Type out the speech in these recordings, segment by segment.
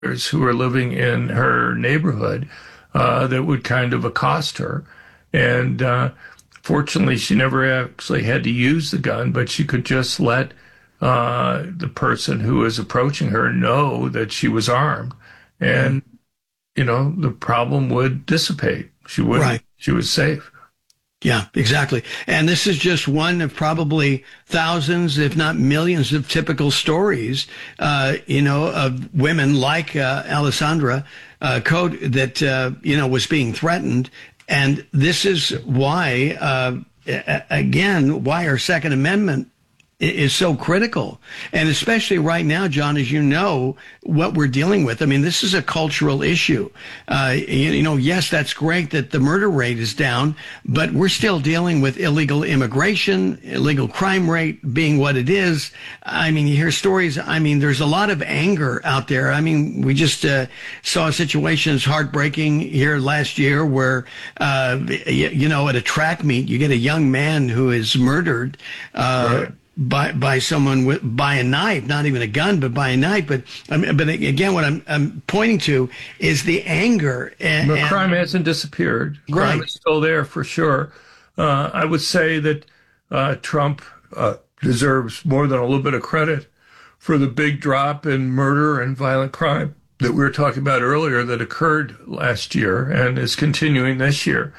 who were living in her neighborhood that would kind of accost her. And fortunately, she never actually had to use the gun, but she could just let the person who was approaching her know that she was armed. And, the problem would dissipate. She wouldn't, Right. she was safe. Yeah, exactly. And this is just one of probably thousands, if not millions, of typical stories, of women like Alessandra Code that, was being threatened. And this is why, again, why our Second Amendment is so critical. And especially right now, John, as you know, what we're dealing with. I mean, this is a cultural issue. Yes, that's great that the murder rate is down, but we're still dealing with illegal immigration, illegal crime rate being what it is. I mean, you hear stories. I mean, there's a lot of anger out there. I mean, we just saw a situation that's heartbreaking here last year where, at a track meet, you get a young man who is murdered. Right. By someone by a knife, not even a gun, but by a knife. But again, what I'm pointing to is the anger. The crime hasn't disappeared. Crime Right. is still there for sure. I would say that Trump deserves more than a little bit of credit for the big drop in murder and violent crime that we were talking about earlier that occurred last year and is continuing this year.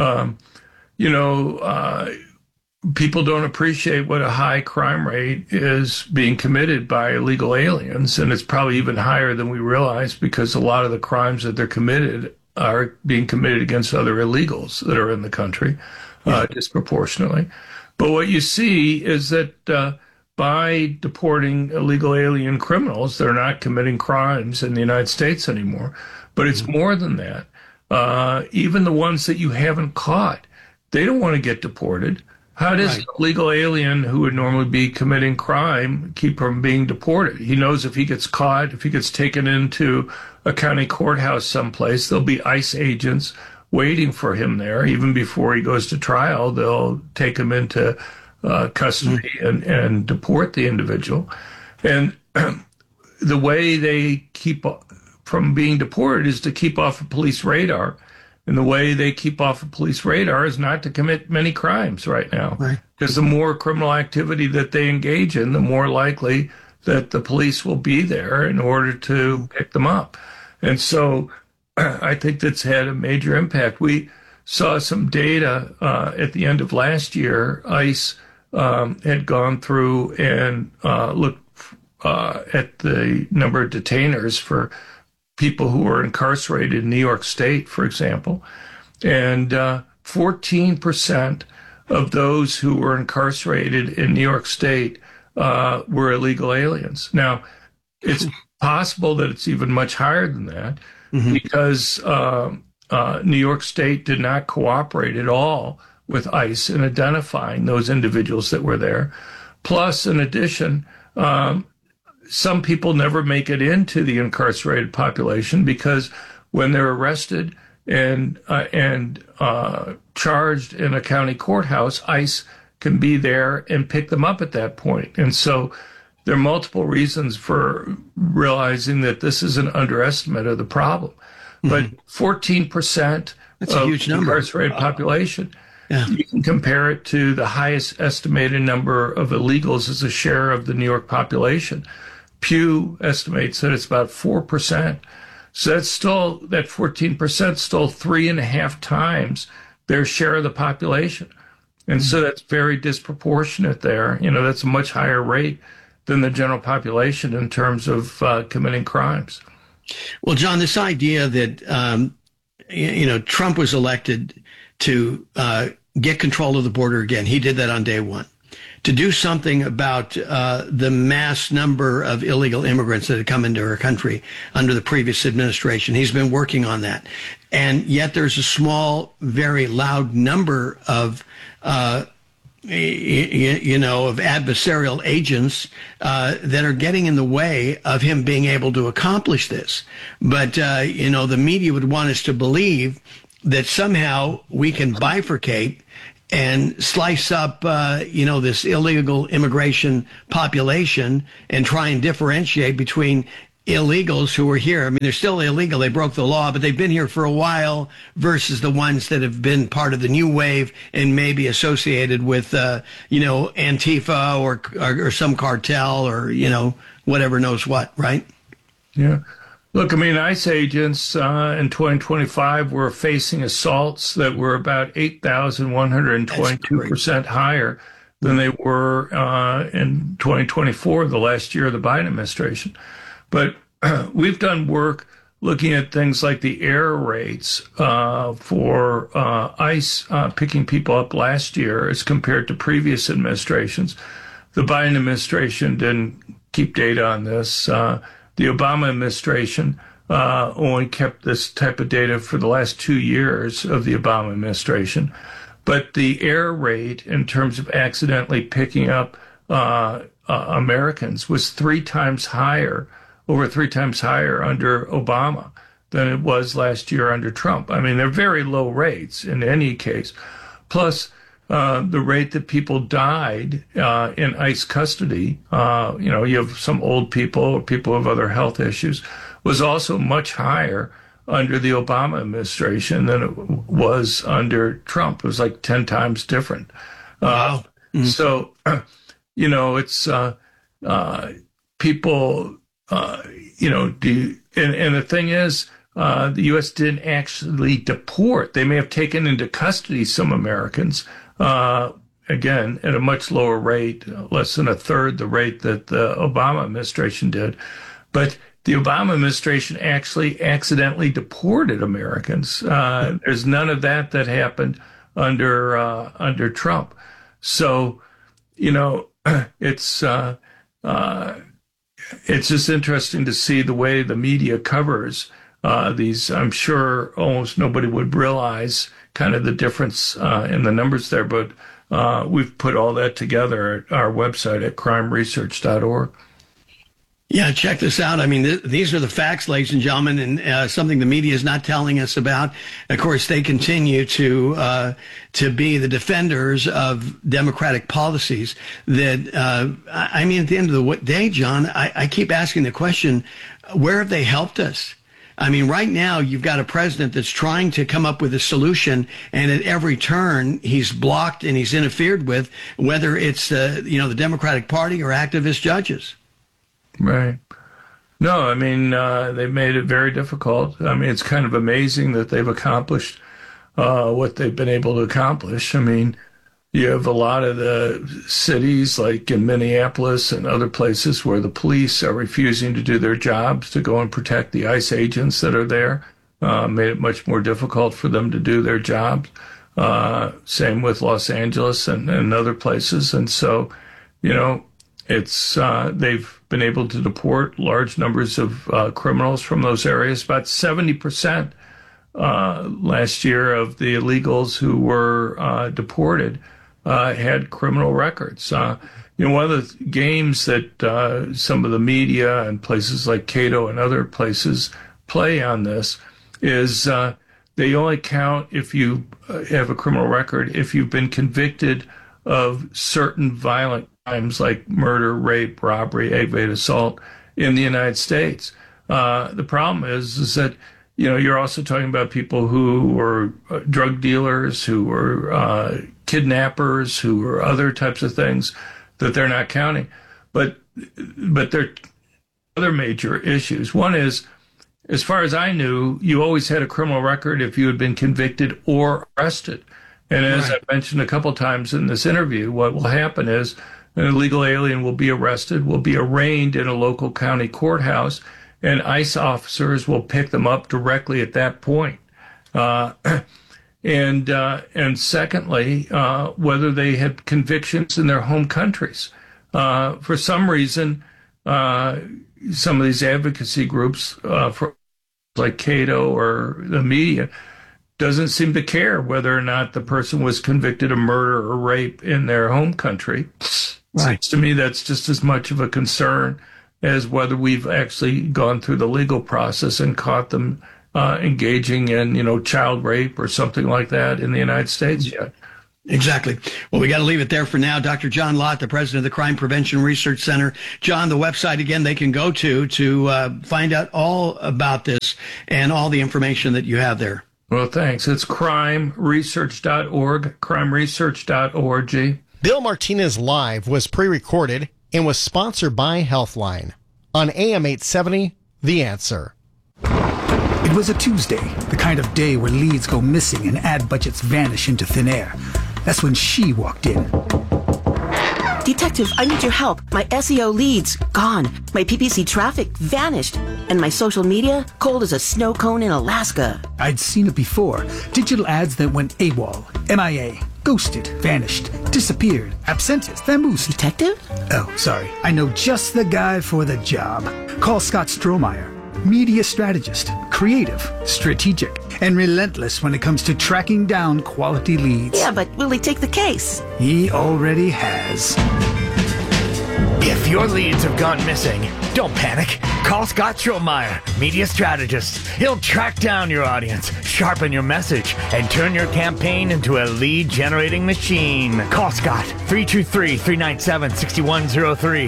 People don't appreciate what a high crime rate is being committed by illegal aliens, and it's probably even higher than we realize because a lot of the crimes that they're committed are being committed against other illegals that are in the country, disproportionately. But what you see is that by deporting illegal alien criminals, they're not committing crimes in the United States anymore. But it's more than that. Even the ones that you haven't caught, they don't want to get deported. How does an illegal alien who would normally be committing crime keep from being deported? He knows if he gets caught, if he gets taken into a county courthouse someplace, there'll be ICE agents waiting for him there. Even before he goes to trial, they'll take him into custody and deport the individual. And the way they keep from being deported is to keep off of police radar. And the way they keep off of police radar is not to commit many crimes right now. Right. Because the more criminal activity that they engage in, the more likely that the police will be there in order to pick them up. And so I think that's had a major impact. We saw some data at the end of last year. ICE had gone through and looked at the number of detainers for people who were incarcerated in New York State, for example, and 14% of those who were incarcerated in New York State were illegal aliens. Now, it's possible that it's even much higher than that because New York State did not cooperate at all with ICE in identifying those individuals that were there. Plus, in addition, some people never make it into the incarcerated population because when they're arrested and charged in a county courthouse, ICE can be there and pick them up at that point. And so there are multiple reasons for realizing that this is an underestimate of the problem. But 14% That's a huge the number. Incarcerated population. Yeah. You can compare it to the highest estimated number of illegals as a share of the New York population. Pew estimates that it's about 4%. So that's still, that 14% still 3.5 times their share of the population. And so that's very disproportionate there. That's a much higher rate than the general population in terms of committing crimes. Well, John, this idea that, Trump was elected to get control of the border again. He did that on day one. To do something about the mass number of illegal immigrants that had come into our country under the previous administration. He's been working on that. And yet there's a small, very loud number of adversarial agents that are getting in the way of him being able to accomplish this. But, the media would want us to believe that somehow we can bifurcate and slice up, this illegal immigration population and try and differentiate between illegals who are here. I mean, they're still illegal. They broke the law, but they've been here for a while versus the ones that have been part of the new wave and maybe associated with, Antifa or some cartel or, whatever knows what, right? Yeah. Look, I mean, ICE agents in 2025 were facing assaults that were about 8,122% higher than they were in 2024, the last year of the Biden administration. But we've done work looking at things like the error rates for ICE picking people up last year as compared to previous administrations. The Biden administration didn't keep data on this. The Obama administration only kept this type of data for the last 2 years of the Obama administration. But the error rate in terms of accidentally picking up Americans was over three times higher under Obama than it was last year under Trump. I mean, they're very low rates in any case. Plus, the rate that people died in ICE custody, you have some old people or people with other health issues, was also much higher under the Obama administration than it was under Trump. It was like 10 times different. Wow. So, it's people, and the thing is, the U.S. didn't actually deport. They may have taken into custody some Americans, again, at a much lower rate, less than a third the rate that the Obama administration did. But the Obama administration actually accidentally deported Americans. There's none of that happened under Trump. So, it's just interesting to see the way the media covers these. I'm sure almost nobody would realize kind of the difference in the numbers there, but we've put all that together at our website at crimeresearch.org. Yeah, check this out. I mean, these are the facts, ladies and gentlemen, and something the media is not telling us about. Of course, they continue to be the defenders of democratic policies that, at the end of the day, John, I keep asking the question, where have they helped us? I mean, right now, you've got a president that's trying to come up with a solution, and at every turn, he's blocked and he's interfered with, whether it's, the Democratic Party or activist judges. Right. No, I mean, they've made it very difficult. I mean, it's kind of amazing that they've accomplished what they've been able to accomplish. I mean, you have a lot of the cities like in Minneapolis and other places where the police are refusing to do their jobs to go and protect the ICE agents that are there. Made it much more difficult for them to do their jobs. Same with Los Angeles and other places. And so, it's they've been able to deport large numbers of criminals from those areas. About 70% last year of the illegals who were deported had criminal records. One of the games that some of the media and places like Cato and other places play on this is they only count if you have a criminal record if you've been convicted of certain violent crimes like murder, rape, robbery, aggravated assault in the United States. The problem is that, you're also talking about people who were drug dealers, who were kidnappers, who were other types of things that they're not counting. But there are other major issues. One is, as far as I knew, you always had a criminal record if you had been convicted or arrested. And as I mentioned a couple times in this interview, what will happen is an illegal alien will be arrested, will be arraigned in a local county courthouse, and ICE officers will pick them up directly at that point. And secondly, whether they had convictions in their home countries. For some reason, some of these advocacy groups, for like Cato or the media, doesn't seem to care whether or not the person was convicted of murder or rape in their home country. Seems to me that's just as much of a concern as whether we've actually gone through the legal process and caught them engaging in, child rape or something like that in the United States yet. Exactly. Well, we got to leave it there for now. Dr. John Lott, the president of the Crime Prevention Research Center. John, the website, again, they can go to find out all about this and all the information that you have there. Well, thanks. It's crimeresearch.org, crimeresearch.org. Bill Martinez Live was pre-recorded and was sponsored by Healthline. On AM 870, The Answer. It was a Tuesday, the kind of day where leads go missing and ad budgets vanish into thin air. That's when she walked in. Detective, I need your help. My SEO leads, gone. My PPC traffic vanished. And my social media, cold as a snow cone in Alaska. I'd seen it before. Digital ads that went AWOL, MIA, ghosted, vanished, disappeared, absentis, vamoosed. Detective? Oh, sorry. I know just the guy for the job. Call Scott Strohmeyer. Media strategist, creative, strategic, and relentless when it comes to tracking down quality leads. Yeah, but will he take the case? He already has. If your leads have gone missing, don't panic. Call Scott Strohmeyer, media strategist. He'll track down your audience, sharpen your message, and turn your campaign into a lead-generating machine. Call Scott, 323-397-6103.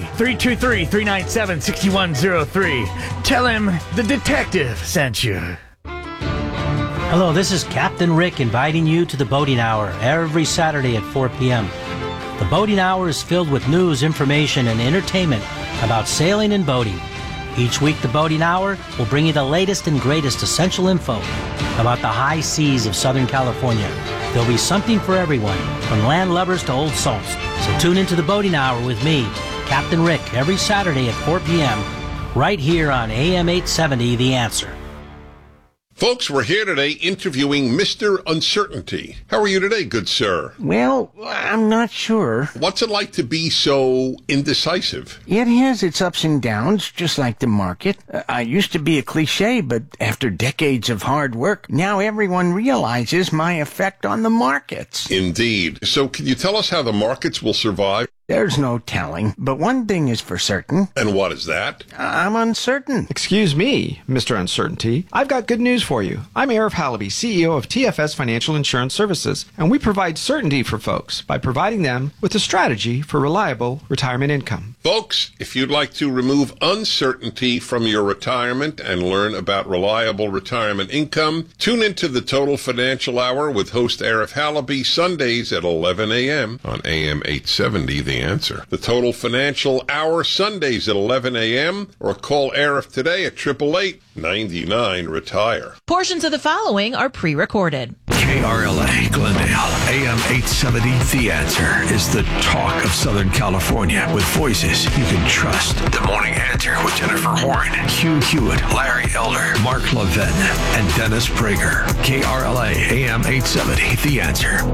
323-397-6103. Tell him the detective sent you. Hello, this is Captain Rick inviting you to the Boating Hour every Saturday at 4 p.m. The Boating Hour is filled with news, information, and entertainment about sailing and boating. Each week, the Boating Hour will bring you the latest and greatest essential info about the high seas of Southern California. There'll be something for everyone, from land lovers to old salts. So tune into the Boating Hour with me, Captain Rick, every Saturday at 4 p.m., right here on AM 870, The Answer. Folks, we're here today interviewing Mr. Uncertainty. How are you today, good sir? Well, I'm not sure. What's it like to be so indecisive? It has its ups and downs, just like the market. I used to be a cliche, but after decades of hard work, now everyone realizes my effect on the markets. Indeed. So can you tell us how the markets will survive? There's no telling, but one thing is for certain. And what is that? I'm uncertain. Excuse me, Mr. Uncertainty. I've got good news for you. I'm Arif Halaby, CEO of TFS Financial Insurance Services, and we provide certainty for folks by providing them with a strategy for reliable retirement income. Folks, if you'd like to remove uncertainty from your retirement and learn about reliable retirement income, tune into the Total Financial Hour with host Arif Halaby Sundays at 11 a.m. on AM 870, The Answer. The Total Financial Hour Sundays at 11 a.m. or call Arif today at 888-99-RETIRE. Portions of the following are pre-recorded. KRLA Glendale, AM 870, The Answer is the talk of Southern California with voices you can trust. The Morning Answer with Jennifer Horn, Hugh Hewitt, Larry Elder, Mark Levin, and Dennis Prager. KRLA, AM 870, The Answer.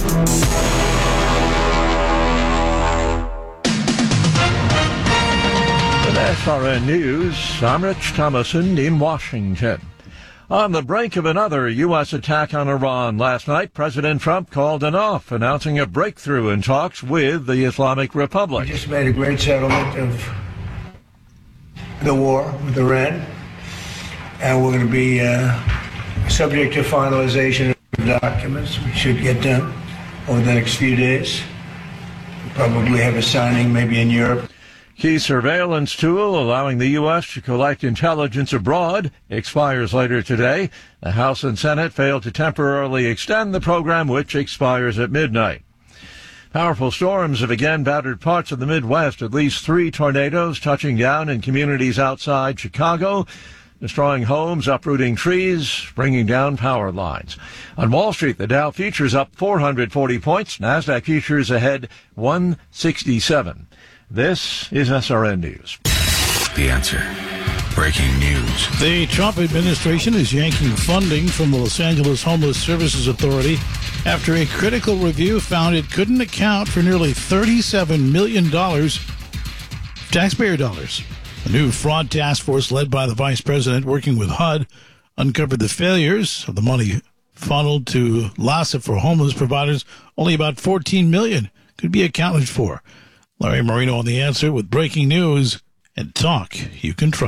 With SRN News, I'm Rich Thomason in Washington. On the brink of another U.S. attack on Iran last night, President Trump called an off, announcing a breakthrough in talks with the Islamic Republic. We just made a great settlement of the war with Iran, and we're going to be subject to finalization of documents. We should get done over the next few days. We'll probably have a signing maybe in Europe. Key surveillance tool allowing the U.S. to collect intelligence abroad expires later today. The House and Senate failed to temporarily extend the program, which expires at midnight. Powerful storms have again battered parts of the Midwest. At least 3 tornadoes touching down in communities outside Chicago, destroying homes, uprooting trees, bringing down power lines. On Wall Street, the Dow futures up 440 points. NASDAQ futures ahead 167. This is SRN News. The Answer. Breaking news. The Trump administration is yanking funding from the Los Angeles Homeless Services Authority after a critical review found it couldn't account for nearly $37 million of taxpayer dollars. A new fraud task force led by the vice president working with HUD uncovered the failures of the money funneled to LAHSA for homeless providers. Only about $14 million could be accounted for. Larry Marino on The Answer with breaking news and talk you can trust.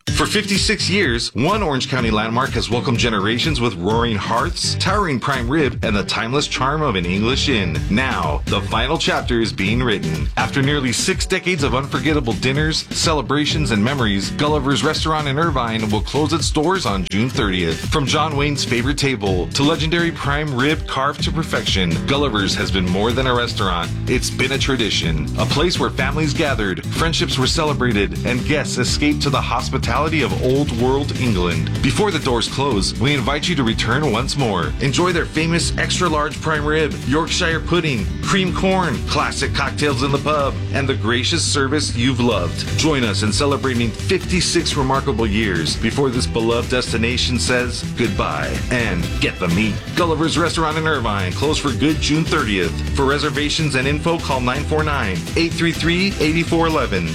For 56 years, one Orange County landmark has welcomed generations with roaring hearths, towering prime rib, and the timeless charm of an English inn. Now, the final chapter is being written. After nearly 6 decades of unforgettable dinners, celebrations, and memories, Gulliver's Restaurant in Irvine will close its doors on June 30th. From John Wayne's favorite table to legendary prime rib carved to perfection, Gulliver's has been more than a restaurant. It's been a tradition, a place where families gathered, friendships were celebrated, and guests escaped to the hospitality of old world England. Before the doors close, we invite you to return once more. Enjoy their famous extra large prime rib, Yorkshire pudding, cream corn, classic cocktails in the pub, and the gracious service you've loved. Join us in celebrating 56 remarkable years before this beloved destination says goodbye. And get the meat. Gulliver's Restaurant in Irvine, closed for good June 30th. For reservations and info, call 949-833-8411.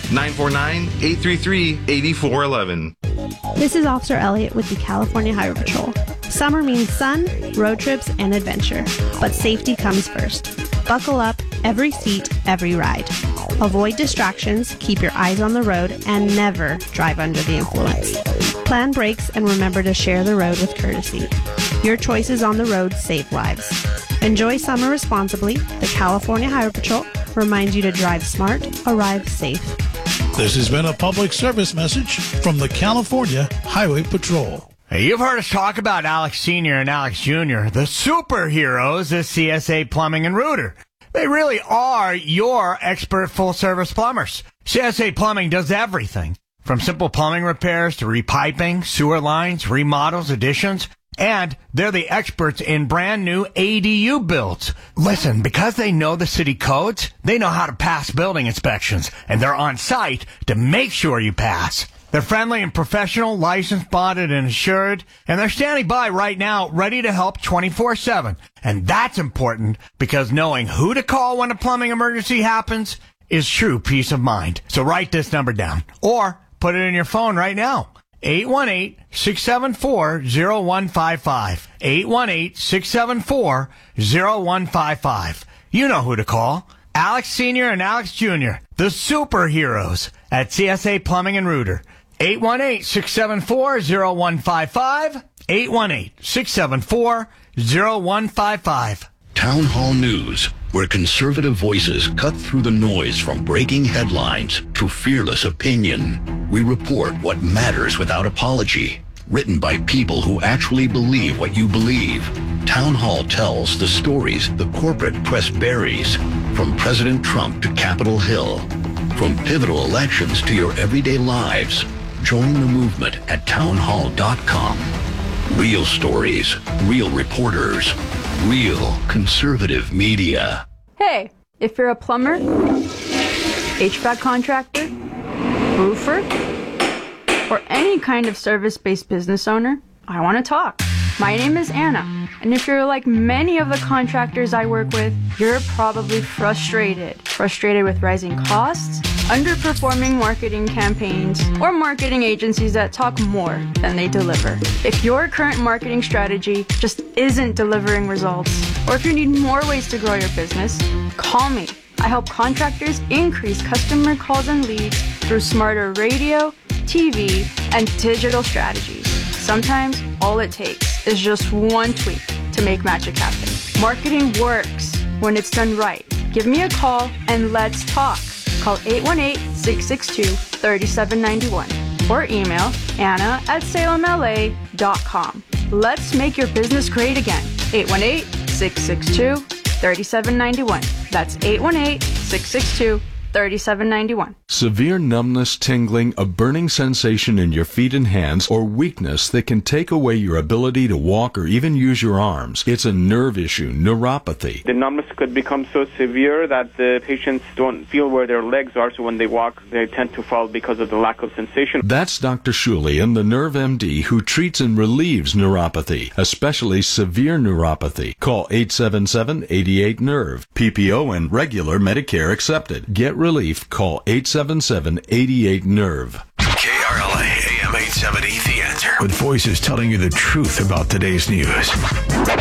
949-833-8411. This is Officer Elliott with the California Highway Patrol. Summer means sun, road trips, and adventure, but safety comes first. Buckle up, every seat, every ride. Avoid distractions, keep your eyes on the road, and never drive under the influence. Plan brakes and remember to share the road with courtesy. Your choices on the road save lives. Enjoy summer responsibly. The California Highway Patrol reminds you to drive smart, arrive safe. This has been a public service message from the California Highway Patrol. Hey, you've heard us talk about Alex Sr. and Alex Jr., the superheroes of CSA Plumbing and Rooter. They really are your expert full-service plumbers. CSA Plumbing does everything, from simple plumbing repairs to repiping, sewer lines, remodels, additions. And they're the experts in brand new ADU builds. Listen, because they know the city codes, they know how to pass building inspections, and they're on site to make sure you pass. They're friendly and professional, licensed, bonded, and insured, and they're standing by right now, ready to help 24/7. And that's important because knowing who to call when a plumbing emergency happens is true peace of mind. So write this number down, or put it in your phone right now. 818-674-0155. 818-674-0155. You know who to call. Alex Sr. and Alex Jr., the superheroes at CSA Plumbing and Rooter. 818-674-0155. 818-674-0155. Town Hall News, where conservative voices cut through the noise from breaking headlines to fearless opinion. We report what matters without apology. Written by people who actually believe what you believe. Town Hall tells the stories the corporate press buries, from President Trump to Capitol Hill. From pivotal elections to your everyday lives. Join the movement at townhall.com. Real stories, real reporters, real conservative media. Hey, if you're a plumber, HVAC contractor, roofer, or any kind of service-based business owner, I want to talk. My name is Anna, and if you're like many of the contractors I work with, you're probably frustrated with rising costs, underperforming marketing campaigns, or marketing agencies that talk more than they deliver. If your current marketing strategy just isn't delivering results, or if you need more ways to grow your business, call me. I help contractors increase customer calls and leads through smarter radio, TV, and digital strategies. Sometimes all it takes is just one tweak to make magic happen. Marketing works when it's done right. Give me a call and let's talk. Call 818-662-3791 or email anna@salemla.com. Let's make your business great again. 818-662-3791. That's 818-662-3791. Severe numbness, tingling, a burning sensation in your feet and hands, or weakness that can take away your ability to walk or even use your arms. It's a nerve issue, neuropathy. The numbness could become so severe that the patients don't feel where their legs are, so when they walk, they tend to fall because of the lack of sensation. That's Dr. Shulian, the Nerve MD, who treats and relieves neuropathy, especially severe neuropathy. Call 877-88-NERVE. PPO and regular Medicare accepted. Get relief. Call 877-88-NERVE. KRLA AM 870, The Answer. With voices telling you the truth about today's news.